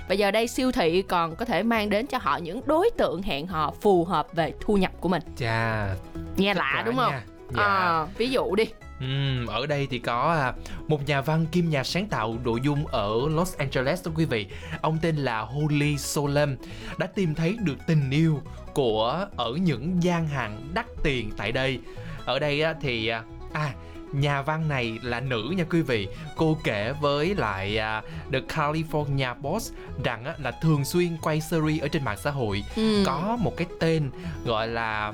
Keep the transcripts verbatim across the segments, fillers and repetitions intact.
Và giờ đây siêu thị còn có thể mang đến cho họ những đối tượng hẹn hò phù hợp về thu nhập của mình. Chà, nghe lạ đúng không? Dạ. À, ví dụ đi. Uhm, ở đây thì có à, một nhà văn kiêm nhà sáng tạo nội dung ở Los Angeles đó quý vị. Ông tên là Holly Solem đã tìm thấy được tình yêu của ở những gian hàng đắt tiền tại đây. Ở đây á, thì à nhà văn này là nữ nha quý vị. Cô kể với lại uh, The California Post rằng uh, là thường xuyên quay series ở trên mạng xã hội. ừ. Có một cái tên gọi là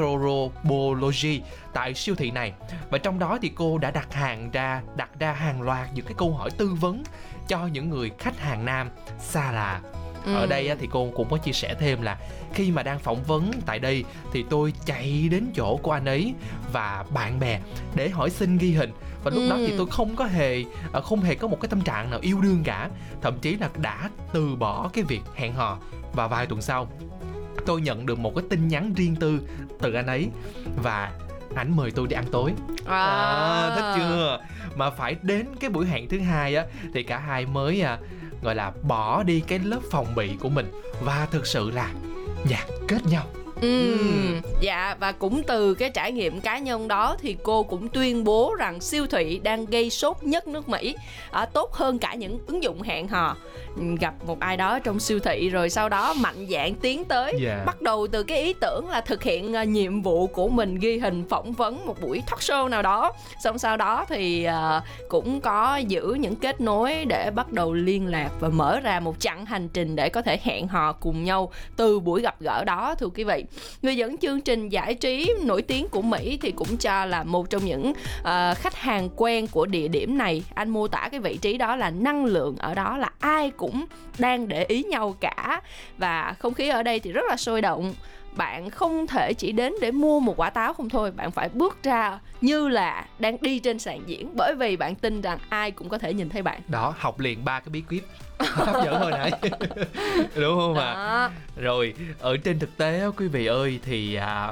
Marthrobology tại siêu thị này. Và trong đó thì cô đã đặt hàng ra đặt ra hàng loạt những cái câu hỏi tư vấn cho những người khách hàng nam xa lạ. Ừ. Ở đây thì cô cũng có chia sẻ thêm là khi mà đang phỏng vấn tại đây thì tôi chạy đến chỗ của anh ấy và bạn bè để hỏi xin ghi hình. Và lúc ừ. đó thì tôi không có hề không hề có một cái tâm trạng nào yêu đương cả. Thậm chí là đã từ bỏ cái việc hẹn hò. Và vài tuần sau tôi nhận được một cái tin nhắn riêng tư từ anh ấy và ảnh mời tôi đi ăn tối. à. À, thích chưa? Mà phải đến cái buổi hẹn thứ hai á thì cả hai mới à, gọi là bỏ đi cái lớp phòng bị của mình và thực sự là dạ kết nhau. Ừ, ừ. Dạ, và cũng từ cái trải nghiệm cá nhân đó thì cô cũng tuyên bố rằng siêu thị đang gây sốt nhất nước Mỹ, à, tốt hơn cả những ứng dụng hẹn hò. Gặp một ai đó trong siêu thị rồi sau đó mạnh dạn tiến tới, yeah. bắt đầu từ cái ý tưởng là thực hiện uh, nhiệm vụ của mình, ghi hình phỏng vấn một buổi talk show nào đó. Xong sau đó thì uh, cũng có giữ những kết nối để bắt đầu liên lạc và mở ra một chặng hành trình để có thể hẹn hò cùng nhau từ buổi gặp gỡ đó, thưa quý vị. Người dẫn chương trình giải trí nổi tiếng của Mỹ thì cũng cho là một trong những uh, khách hàng quen của địa điểm này. Anh mô tả cái vị trí đó là năng lượng ở đó là ai cũng đang để ý nhau cả. Và không khí ở đây thì rất là sôi động. Bạn không thể chỉ đến để mua một quả táo không thôi. Bạn phải bước ra như là đang đi trên sàn diễn, bởi vì bạn tin rằng ai cũng có thể nhìn thấy bạn. Đó, học liền ba cái bí quyết hấp dẫn hồi nãy. Đúng không ạ? À? Rồi, ở trên thực tế quý vị ơi thì à,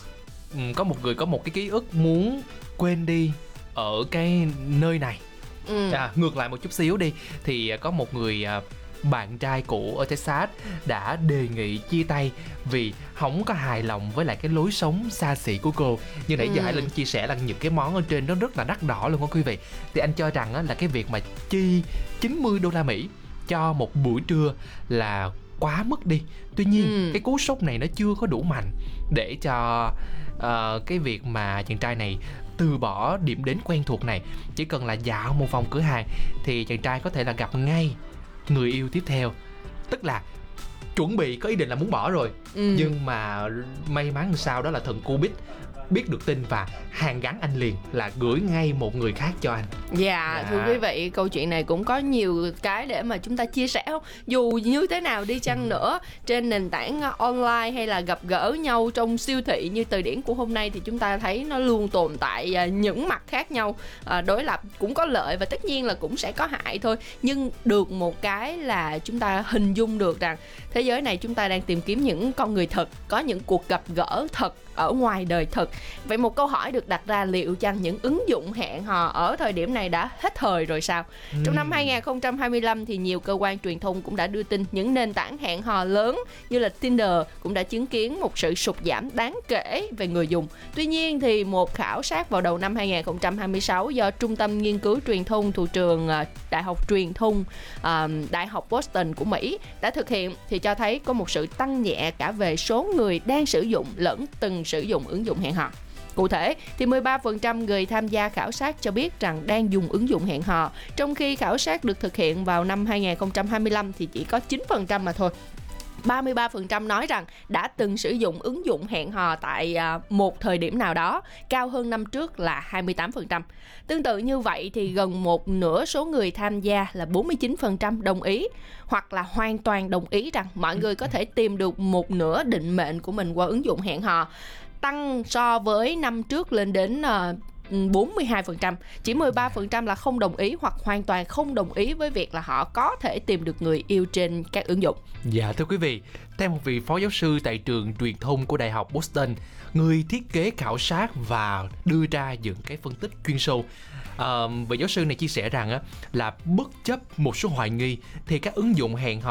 có một người có một cái ký ức muốn quên đi ở cái nơi này. ừ. à, Ngược lại một chút xíu đi thì có một người à, bạn trai cũ ở Texas đã đề nghị chia tay vì không có hài lòng với lại cái lối sống xa xỉ của cô. Như nãy giờ Hải Linh chia sẻ là những cái món ở trên nó rất là đắt đỏ luôn đó quý vị. Thì anh cho rằng là cái việc mà chi chín mươi đô la Mỹ cho một buổi trưa là quá mức đi. Tuy nhiên ừ. cái cú sốc này nó chưa có đủ mạnh để cho uh, cái việc mà chàng trai này từ bỏ điểm đến quen thuộc này. Chỉ cần là dạo một vòng cửa hàng thì chàng trai có thể là gặp ngay người yêu tiếp theo. Tức là chuẩn bị có ý định là muốn bỏ rồi, ừ. nhưng mà may mắn sao đó là thần Cupid biết được tin và hàn gắn anh liền là gửi ngay một người khác cho anh. Dạ, yeah, thưa quý vị, câu chuyện này cũng có nhiều cái để mà chúng ta chia sẻ không? Dù như thế nào đi chăng nữa, trên nền tảng online hay là gặp gỡ nhau trong siêu thị như từ điển của hôm nay thì chúng ta thấy nó luôn tồn tại những mặt khác nhau. À, đối lập cũng có lợi và tất nhiên là cũng sẽ có hại thôi. Nhưng được một cái là chúng ta hình dung được rằng thế giới này chúng ta đang tìm kiếm những con người thật, có những cuộc gặp gỡ thật ở ngoài đời thật. Vậy một câu hỏi được đặt ra, liệu chăng những ứng dụng hẹn hò ở thời điểm này đã hết thời rồi sao? Ừ. Trong năm hai không hai lăm thì nhiều cơ quan truyền thông cũng đã đưa tin những nền tảng hẹn hò lớn như là Tinder cũng đã chứng kiến một sự sụt giảm đáng kể về người dùng. Tuy nhiên thì một khảo sát vào đầu năm hai không hai sáu do Trung tâm Nghiên cứu Truyền thông thuộc trường Đại học Truyền thông Đại học Boston của Mỹ đã thực hiện thì cho thấy có một sự tăng nhẹ cả về số người đang sử dụng lẫn từng sử dụng ứng dụng hẹn hò. Cụ thể thì mười ba phần trăm người tham gia khảo sát cho biết rằng đang dùng ứng dụng hẹn hò, trong khi khảo sát được thực hiện vào năm hai không hai lăm thì chỉ có chín phần trăm mà thôi. ba mươi ba phần trăm nói rằng đã từng sử dụng ứng dụng hẹn hò tại một thời điểm nào đó, cao hơn năm trước là hai mươi tám phần trăm. Tương tự như vậy thì gần một nửa số người tham gia là bốn mươi chín phần trăm đồng ý hoặc là hoàn toàn đồng ý rằng mọi người có thể tìm được một nửa định mệnh của mình qua ứng dụng hẹn hò, tăng so với năm trước lên đến uh, bốn mươi hai phần trăm. Chỉ mười ba phần trăm là không đồng ý hoặc hoàn toàn không đồng ý với việc là họ có thể tìm được người yêu trên các ứng dụng. Dạ thưa quý vị, theo một vị phó giáo sư tại trường truyền thông của Đại học Boston, người thiết kế khảo sát và đưa ra những cái phân tích chuyên sâu, uh, vị giáo sư này chia sẻ rằng á, là bất chấp một số hoài nghi thì các ứng dụng hẹn hò